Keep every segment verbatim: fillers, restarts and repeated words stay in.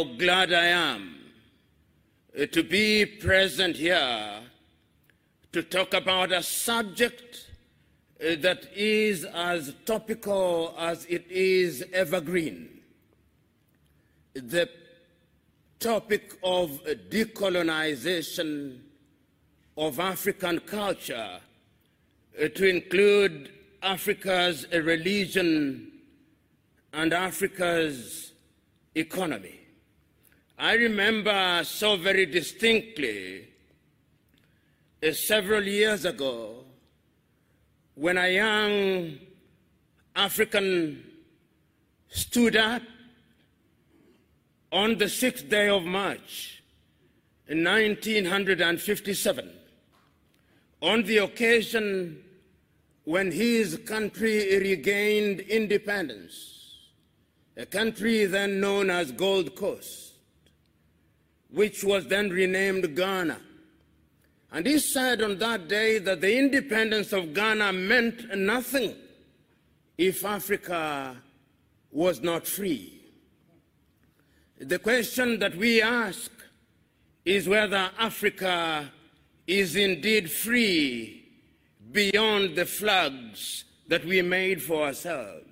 how glad I am uh, to be present here to talk about a subject uh, that is as topical as it is evergreen. The topic of decolonization of African culture uh, to include Africa's uh, religion and Africa's economy. I remember so very distinctly uh, several years ago when a young African stood up on the sixth day of March in nineteen fifty-seven, on the occasion when his country regained independence, a country then known as Gold Coast, which was then renamed Ghana. And he said on that day that the independence of Ghana meant nothing if Africa was not free. The question that we ask is whether Africa is indeed free beyond the flags that we made for ourselves.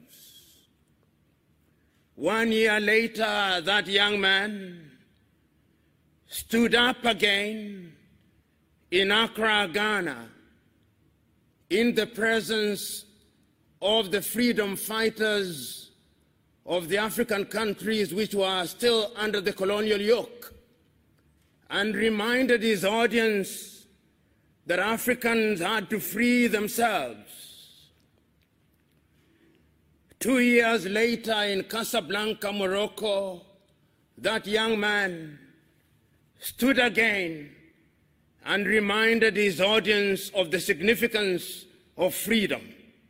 One year later, that young man stood up again in Accra, Ghana, in the presence of the freedom fighters of the African countries which were still under the colonial yoke, and reminded his audience that Africans had to free themselves. Two years later in Casablanca, Morocco, that young man stood again and reminded his audience of the significance of freedom.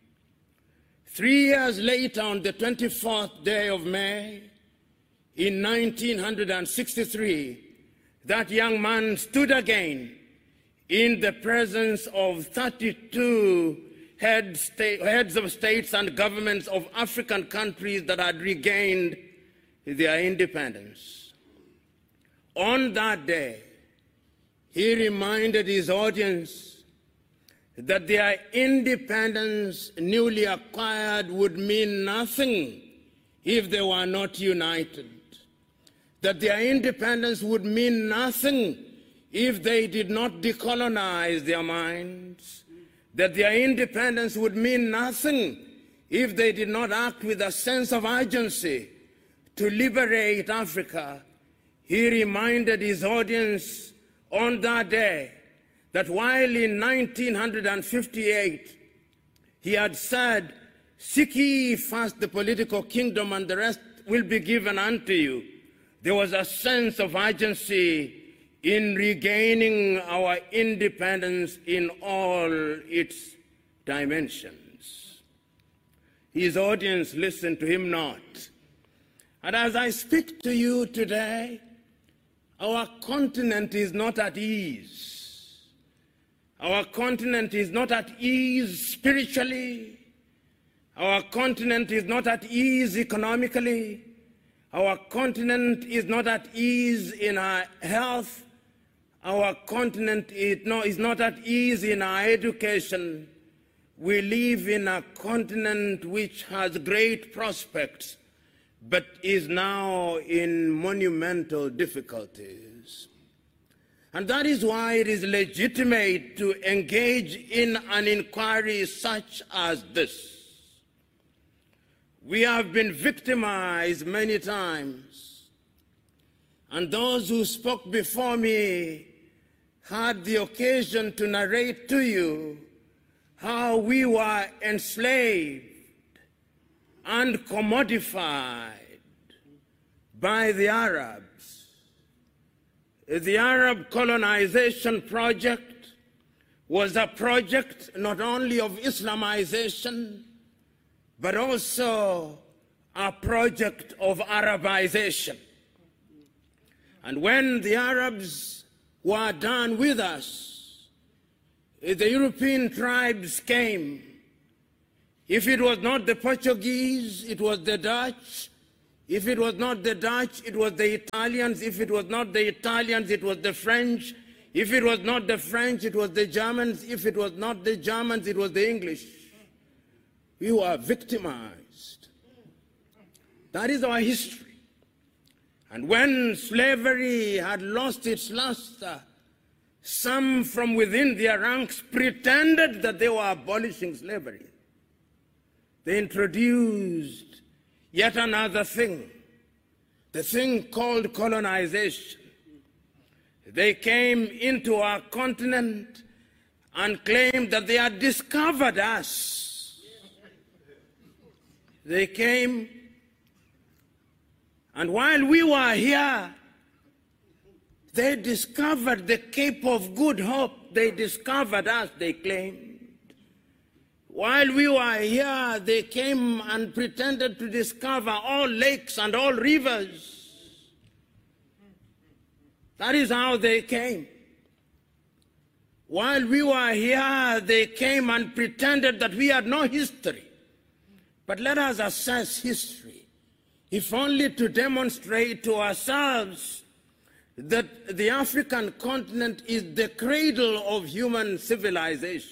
Three years later, on the twenty-fourth day of May, in nineteen sixty-three, that young man stood again in the presence of thirty-two head state, heads of states and governments of African countries that had regained their independence. On that day, he reminded his audience that their independence newly acquired would mean nothing if they were not united, that their independence would mean nothing if they did not decolonize their minds, that their independence would mean nothing if they did not act with a sense of urgency to liberate Africa. He reminded his audience on that day that while in nineteen fifty-eight he had said, "Seek ye first the political kingdom and the rest will be given unto you," there was a sense of urgency in regaining our independence in all its dimensions. His audience listened to him not. And as I speak to you today, our continent is not at ease. Our continent is not at ease spiritually. Our continent is not at ease economically. Our continent is not at ease in our health. Our continent is not, is not at ease in our education. We live in a continent which has great prospects, but is now in monumental difficulties. And that is why it is legitimate to engage in an inquiry such as this. We have been victimized many times, and those who spoke before me had the occasion to narrate to you how we were enslaved and commodified by the Arabs. The Arab colonization project was a project not only of Islamization, but also a project of Arabization. And when the Arabs were done with us, the European tribes came. If it was not the Portuguese, it was the Dutch. If it was not the Dutch, it was the Italians. If it was not the Italians, it was the French. If it was not the French, it was the Germans. If it was not the Germans, it was the English. We were victimized. That is our history. And when slavery had lost its luster, some from within their ranks pretended that they were abolishing slavery. They introduced yet another thing, the thing called colonization. They came into our continent and claimed that they had discovered us. They came, and while we were here, they discovered the Cape of Good Hope. They discovered us, they claimed. While we were here, they came and pretended to discover all lakes and all rivers. That is how they came. While we were here, they came and pretended that we had no history. But let us assess history, if only to demonstrate to ourselves that the African continent is the cradle of human civilization.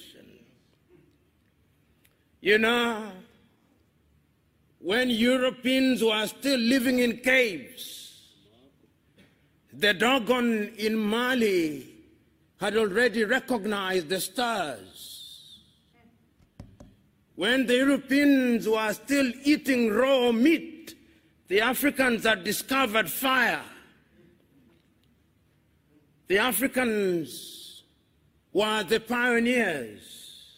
You know, when Europeans were still living in caves, the Dogon in Mali had already recognized the stars. When the Europeans were still eating raw meat, the Africans had discovered fire. The Africans were the pioneers.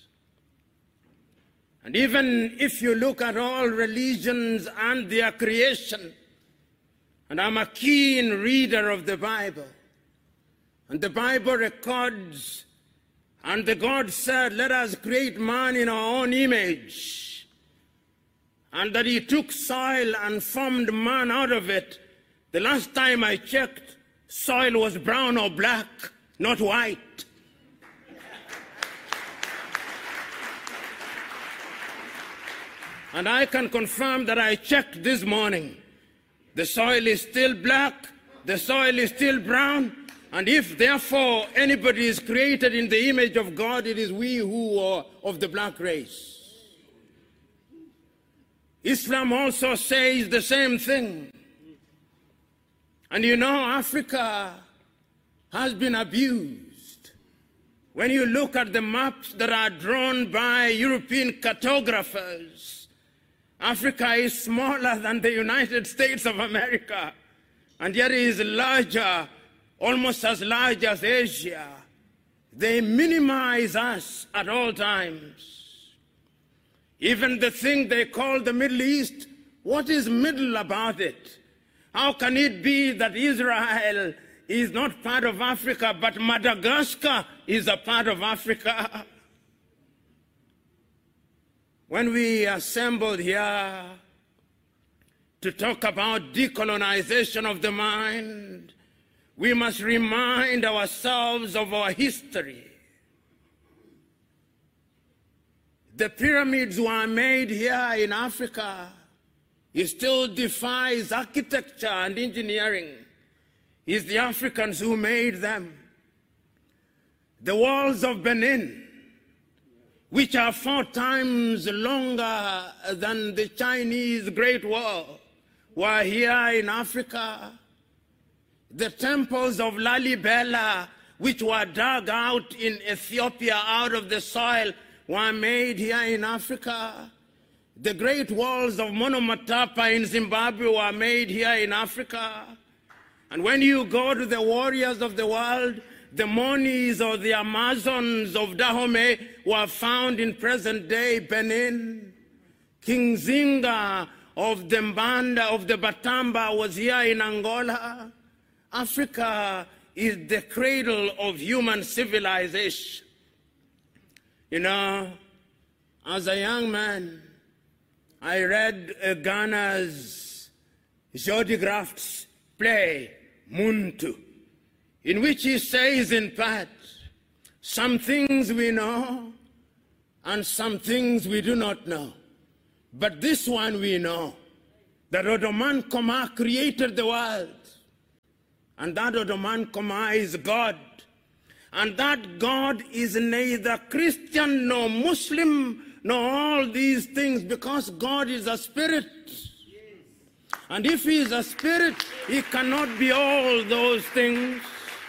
And even if you look at all religions and their creation, and I'm a keen reader of the Bible, and the Bible records, and the God said, let us create man in our own image, and that he took soil and formed man out of it. The last time I checked, soil was brown or black, not white. And I can confirm that I checked this morning. The soil is still black, the soil is still brown, and if therefore anybody is created in the image of God, it is we who are of the black race. Islam also says the same thing. And you know, Africa has been abused. When you look at the maps that are drawn by European cartographers, Africa is smaller than the United States of America, and yet it is larger, almost as large as Asia. They minimize us at all times. Even the thing they call the Middle East, what is middle about it? How can it be that Israel is not part of Africa, but Madagascar is a part of Africa? When we assembled here to talk about decolonization of the mind, we must remind ourselves of our history. The pyramids were made here in Africa. It still defies architecture and engineering. It's the Africans who made them. The walls of Benin, which are four times longer than the Chinese Great Wall, were here in Africa. The temples of Lalibela, which were dug out in Ethiopia out of the soil, were made here in Africa. The great walls of Monomotapa in Zimbabwe were made here in Africa. And when you go to the warriors of the world, the Monis or the Amazons of Dahomey were found in present-day Benin. King Zinga of the Mbanda, of the Batamba, was here in Angola. Africa is the cradle of human civilization. You know, as a young man, I read uh, Ghana's Jody Graft's play, Muntu, in which he says in part, some things we know and some things we do not know. But this one we know, that Odoman Koma created the world, and that Odoman Koma is God, and that God is neither Christian nor Muslim nor all these things, because God is a spirit. And if he is a spirit, he cannot be all those things.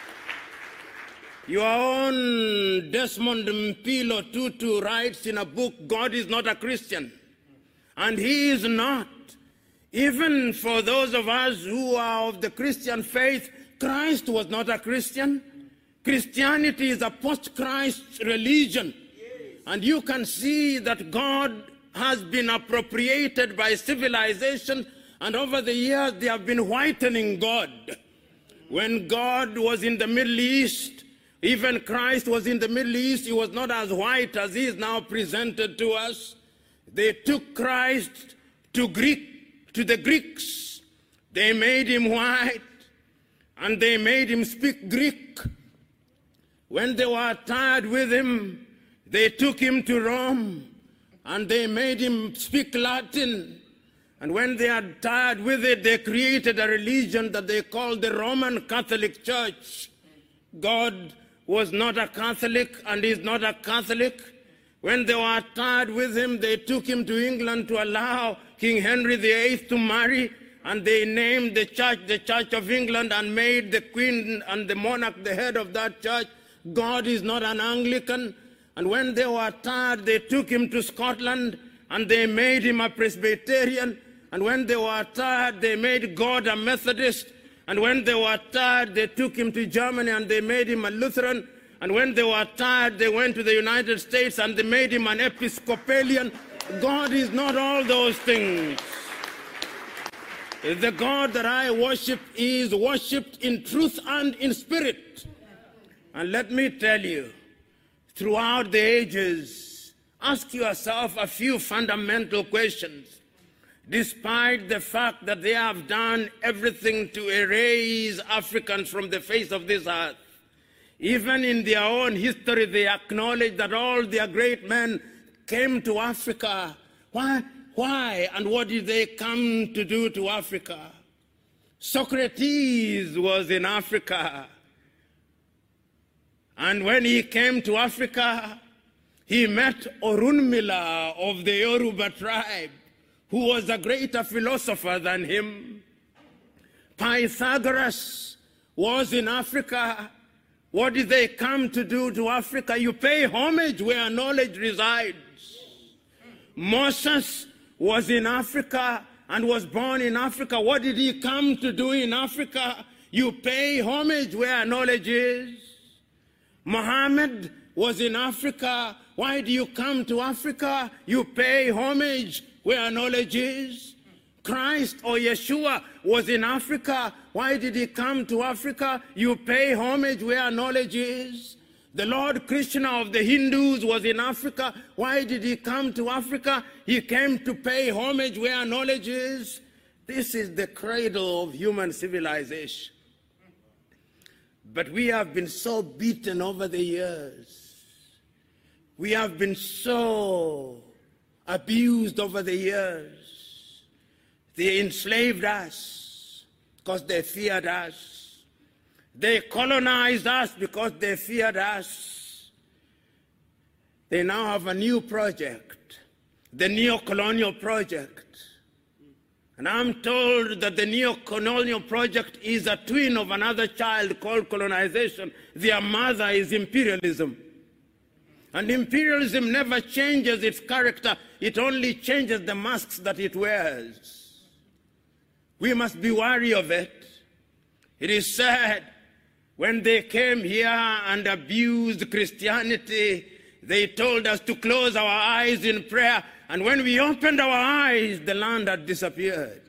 Your own Desmond Mpilo Tutu writes in a book, God is not a Christian. And he is not. Even for those of us who are of the Christian faith, Christ was not a Christian. Christianity is a post-Christ religion. And you can see that God has been appropriated by civilization, and over the years they have been whitening God. When God was in the Middle East, even Christ was in the Middle East, he was not as white as he is now presented to us. They took Christ to Greek, to the Greeks. They made him white, and they made him speak Greek. When they were tired with him, they took him to Rome, and they made him speak Latin. And when they had tired with it, they created a religion that they called the Roman Catholic Church. God was not a Catholic and is not a Catholic. When they were tired with him, they took him to England to allow King Henry the Eighth to marry, and they named the church the Church of England and made the Queen and the monarch the head of that church. God is not an Anglican. And when they were tired, they took him to Scotland and they made him a Presbyterian. And when they were tired, they made God a Methodist. And when they were tired, they took him to Germany and they made him a Lutheran. And when they were tired, they went to the United States and they made him an Episcopalian. God is not all those things. The God that I worship is worshipped in truth and in spirit. And let me tell you, throughout the ages, ask yourself a few fundamental questions. Despite the fact that they have done everything to erase Africans from the face of this earth, even in their own history, they acknowledge that all their great men came to Africa. Why? Why? And what did they come to do to Africa? Socrates was in Africa. And when he came to Africa, he met Orunmila of the Yoruba tribe, who was a greater philosopher than him. Pythagoras was in Africa. What did they come to do to Africa? You pay homage where knowledge resides. Moses was in Africa and was born in Africa. What did he come to do in Africa? You pay homage where knowledge is. Muhammad was in Africa. Why do you come to Africa? You pay homage where knowledge is. Christ or Yeshua was in Africa. Why did he come to Africa? You pay homage where knowledge is. The Lord Krishna of the Hindus was in Africa. Why did he come to Africa? He came to pay homage where knowledge is. This is the cradle of human civilization. But we have been so beaten over the years. We have been so abused over the years. They enslaved us because they feared us. They colonized us because they feared us. They now have a new project, the neo-colonial project. And I'm told that the neo-colonial project is a twin of another child called colonization. Their mother is imperialism. And imperialism never changes its character. It only changes the masks that it wears. We must be wary of it. It is said, when they came here and abused Christianity, they told us to close our eyes in prayer. And when we opened our eyes, the land had disappeared.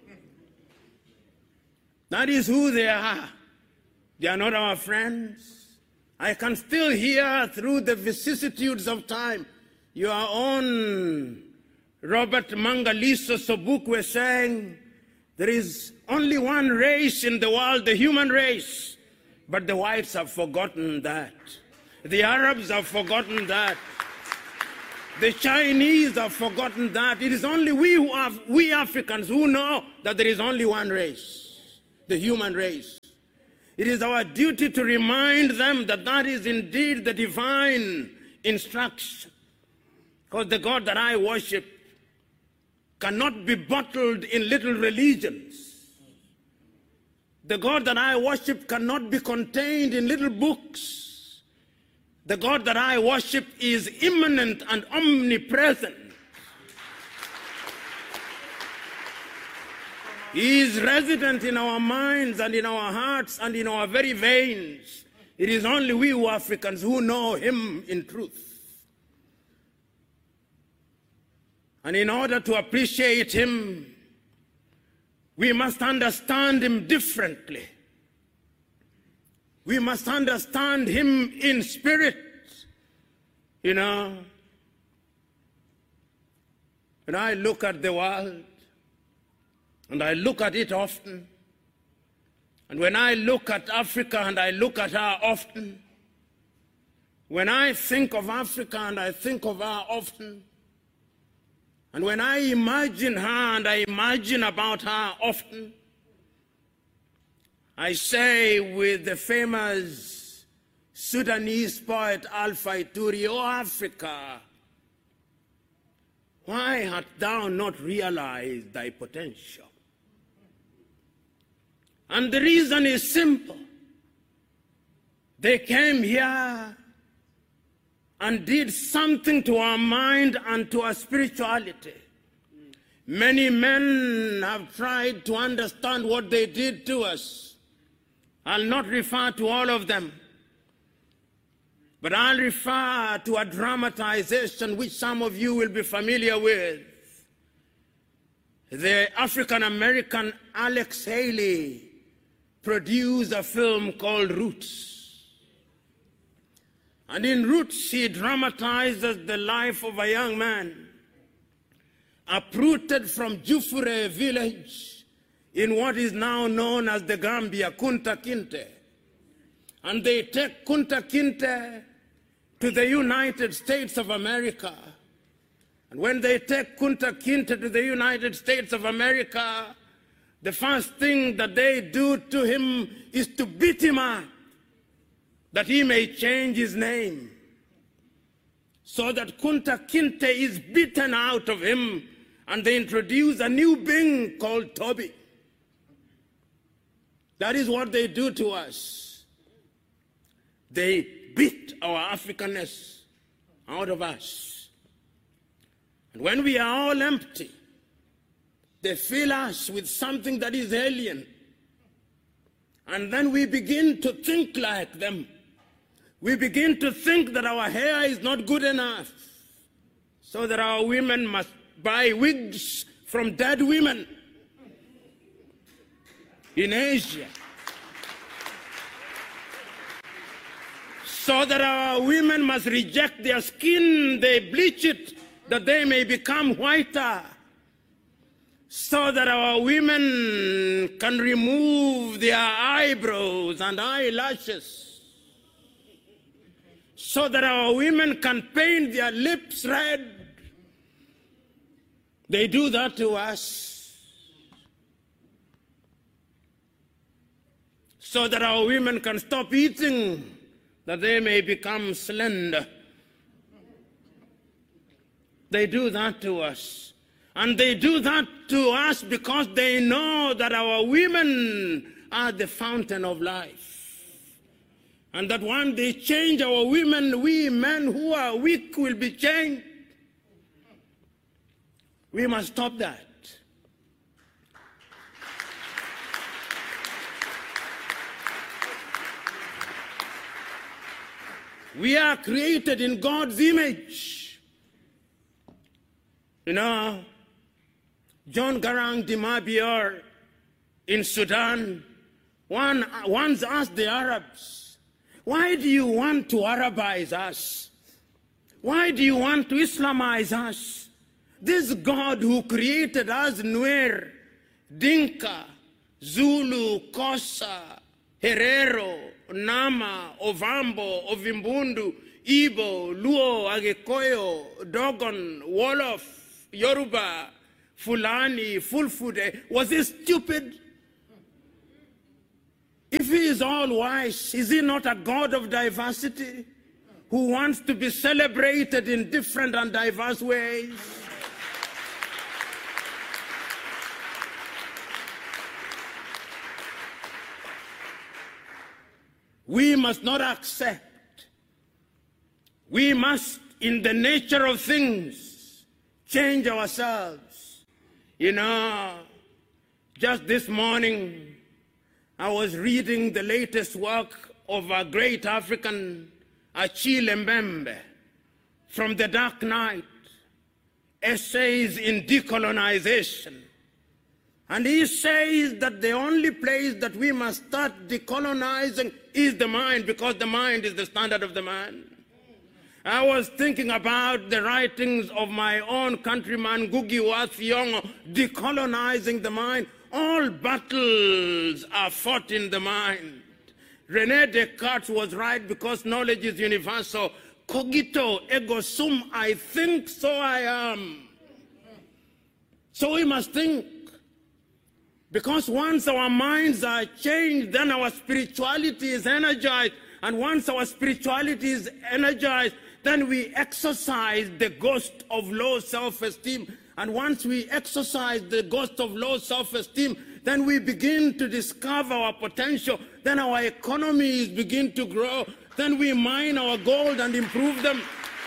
That is who they are. They are not our friends. I can still hear through the vicissitudes of time your own Robert Mangaliso Sobukwe saying, there is only one race in the world, the human race. But the whites have forgotten that. The Arabs have forgotten that. The Chinese have forgotten that. It is only we who have, we Africans who know that there is only one race, the human race. It is our duty to remind them that that is indeed the divine instruction. Because the God that I worship cannot be bottled in little religions. The God that I worship cannot be contained in little books. The God that I worship is immanent and omnipresent. He is resident in our minds and in our hearts and in our very veins. It is only we who Africans who know him in truth. And in order to appreciate him, we must understand him differently. We must understand him in spirit, you know. When I look at the world, and I look at it often, and when I look at Africa and I look at her often, when I think of Africa and I think of her often, and when I imagine her and I imagine about her often, I say with the famous Sudanese poet Alpha Ituri, "O Africa, why hast thou not realized thy potential?" And the reason is simple. They came here and did something to our mind and to our spirituality. Many men have tried to understand what they did to us. I'll not refer to all of them, but I'll refer to a dramatization which some of you will be familiar with. The African-American Alex Haley produced a film called Roots. And in Roots, he dramatizes the life of a young man uprooted from Jufure village in what is now known as the Gambia, Kunta Kinte. And they take Kunta Kinte to the United States of America. And when they take Kunta Kinte to the United States of America, the first thing that they do to him is to beat him up, that he may change his name, so that Kunta Kinte is beaten out of him, and they introduce a new being called Toby. That is what they do to us. They beat our Africanness out of us. And when we are all empty, they fill us with something that is alien. And then we begin to think like them. We begin to think that our hair is not good enough, so that our women must buy wigs from dead women in Asia, so that our women must reject their skin, they bleach it that they may become whiter, so that our women can remove their eyebrows and eyelashes, so that our women can paint their lips red. They do that to us, so that our women can stop eating, that they may become slender. They do that to us. And they do that to us because they know that our women are the fountain of life. And that when they change our women, we men who are weak will be changed. We must stop that. We are created in God's image. You know, John Garang de Mabior in Sudan one, once asked the Arabs, why do you want to Arabize us? Why do you want to Islamize us? This God who created us, Nuer, Dinka, Zulu, Kosa, Herero, Nama, Ovambo, Ovimbundu, Igbo, Luo, Agikoyo, Dogon, Wolof, Yoruba, Fulani, Fulfude. Was he stupid? If he is all wise, is he not a God of diversity who wants to be celebrated in different and diverse ways? We must not accept. We must, in the nature of things, change ourselves. You know, just this morning, I was reading the latest work of a great African, Achille Mbembe, from The Dark Night, Essays in Decolonization. And he says that the only place that we must start decolonizing is the mind, because the mind is the standard of the man. I was thinking about the writings of my own countryman, Ngugi wa Thiong'o, decolonizing the mind. All battles are fought in the mind. René Descartes was right because knowledge is universal. Cogito ergo sum, I think, so I am. So we must think. Because once our minds are changed, then our spirituality is energized. And once our spirituality is energized, then we exercise the ghost of low self-esteem. And once we exercise the ghost of low self-esteem, then we begin to discover our potential. Then our economies begin to grow. Then we mine our gold and improve them.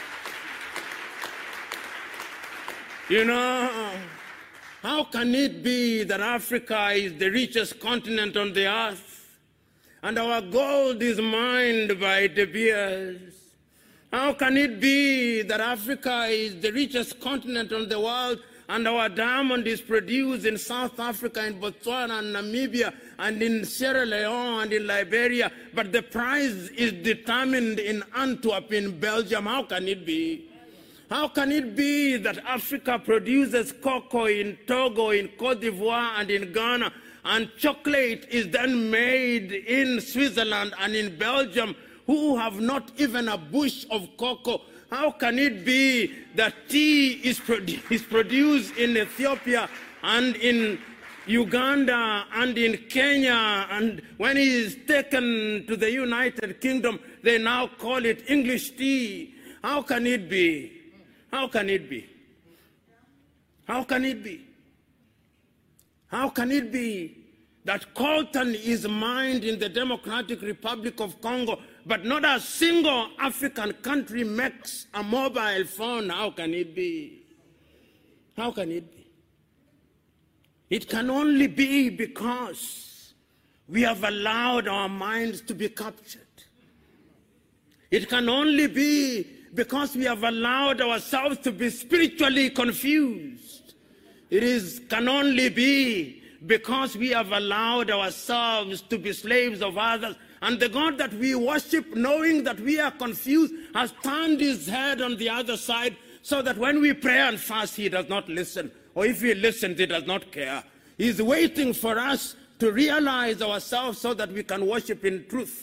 You know, how can it be that Africa is the richest continent on the earth and our gold is mined by De Beers? How can it be that Africa is the richest continent on the world and our diamond is produced in South Africa, in Botswana, and Namibia, and in Sierra Leone, and in Liberia, but the price is determined in Antwerp, in Belgium? How can it be? How can it be that Africa produces cocoa in Togo, in Cote d'Ivoire, and in Ghana, and chocolate is then made in Switzerland and in Belgium, who have not even a bush of cocoa? How can it be that tea is, produ is produced in Ethiopia and in Uganda and in Kenya, and when it is taken to the United Kingdom, they now call it English tea? How can it be? How can it be? How can it be? How can it be that coltan is mined in the Democratic Republic of Congo, but not a single African country makes a mobile phone? How can it be? How can it be? It can only be because we have allowed our minds to be captured. It can only be because we have allowed ourselves to be spiritually confused. It is, can only be because we have allowed ourselves to be slaves of others. And the God that we worship, knowing that we are confused, has turned his head on the other side, so that when we pray and fast, he does not listen. Or if he listens, he does not care. He's waiting for us to realize ourselves so that we can worship in truth.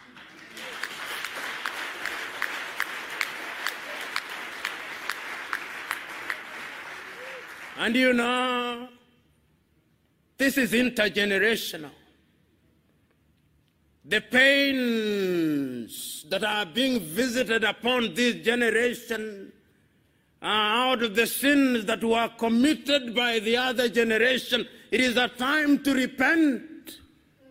And you know, this is intergenerational. The pains that are being visited upon this generation are out of the sins that were committed by the other generation. It is a time to repent,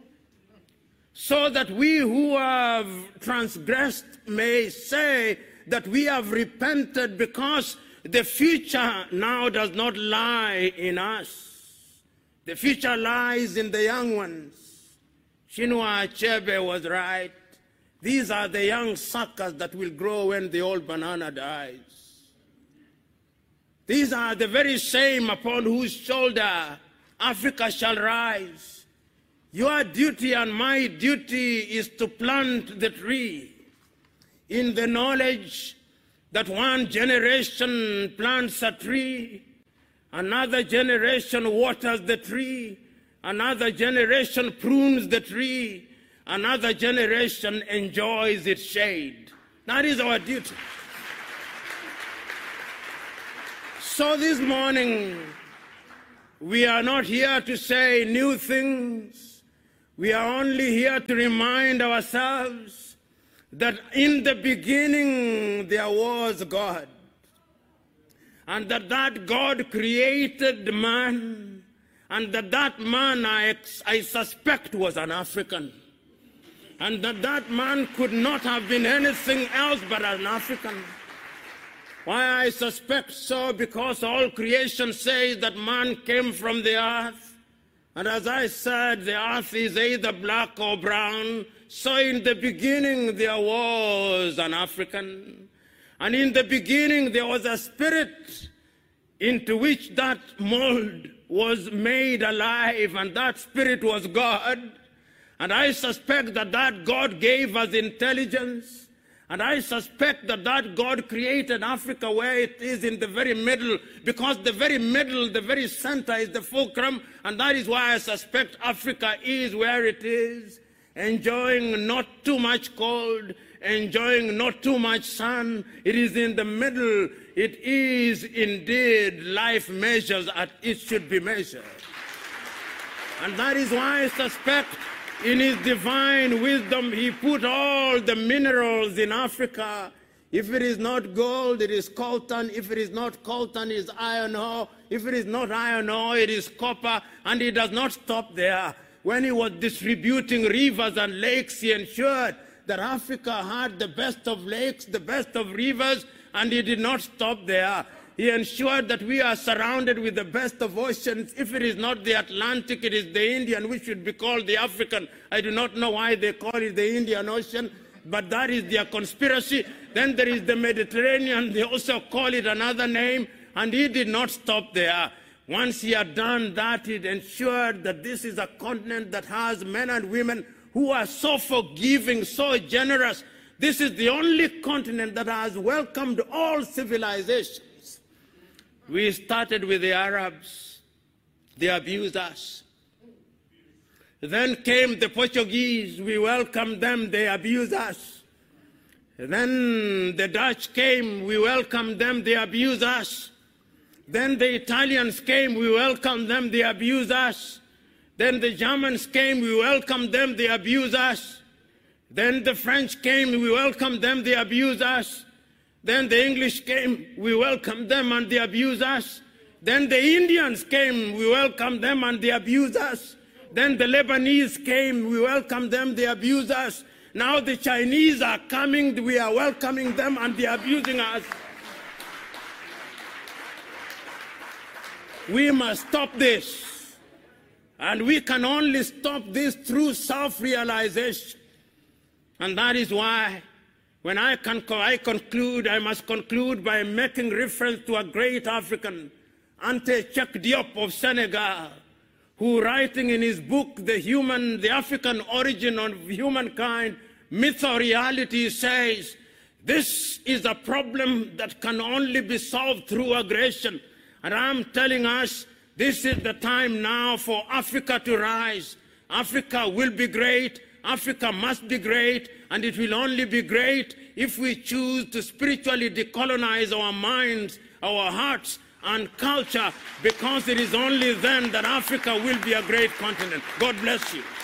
so that we who have transgressed may say that we have repented, because the future now does not lie in us. The future lies in the young ones. Chinua Achebe was right. These are the young suckers that will grow when the old banana dies. These are the very same upon whose shoulder Africa shall rise. Your duty and my duty is to plant the tree in the knowledge that one generation plants a tree, another generation waters the tree, another generation prunes the tree, another generation enjoys its shade. That is our duty. So this morning, we are not here to say new things. We are only here to remind ourselves that in the beginning there was God, and that that God created man, and that that man, I, I suspect, was an African, and that that man could not have been anything else but an African. Why I suspect so? Because all creation says that man came from the earth. And as I said, the earth is either black or brown. So in the beginning there was an African. And in the beginning there was a spirit into which that mold was made alive. And that spirit was God. And I suspect that that God gave us intelligence. And I suspect that that God created Africa where it is in the very middle, because the very middle, the very center is the fulcrum, and that is why I suspect Africa is where it is, enjoying not too much cold, enjoying not too much sun. It is in the middle. It is indeed life measures as it should be measured. And that is why I suspect in his divine wisdom, he put all the minerals in Africa. If it is not gold, it is coltan. If it is not coltan, it is iron ore. If it is not iron ore, it is copper. And he does not stop there. When he was distributing rivers and lakes, he ensured that Africa had the best of lakes, the best of rivers, and he did not stop there. He ensured that we are surrounded with the best of oceans. If it is not the Atlantic, it is the Indian, which should be called the African. I do not know why they call it the Indian Ocean, but that is their conspiracy. Then there is the Mediterranean. They also call it another name, and he did not stop there. Once he had done that, he ensured that this is a continent that has men and women who are so forgiving, so generous. This is the only continent that has welcomed all civilizations. We started with the Arabs. They abused us. Then came the Portuguese. We welcomed them. They abused us. Then the Dutch came. We welcomed them. They abused us. Then the Italians came. We welcomed them. They abused us. Then the Germans came. We welcomed them. They abused us. Then the French came. We welcomed them. They abused us. Then the English came, we welcomed them and they abused us. Then the Indians came, we welcomed them and they abused us. Then the Lebanese came, we welcomed them, they abused us. Now the Chinese are coming, we are welcoming them and they are abusing us. We must stop this. And we can only stop this through self-realization. And that is why when I, can, I conclude, I must conclude by making reference to a great African, Ante Cheikh Diop of Senegal, who, writing in his book, The Human, the African Origin of Humankind, Myth or Reality, says, this is a problem that can only be solved through aggression. And I'm telling us, this is the time now for Africa to rise. Africa will be great. Africa must be great, and it will only be great if we choose to spiritually decolonize our minds, our hearts, and culture, because it is only then that Africa will be a great continent. God bless you.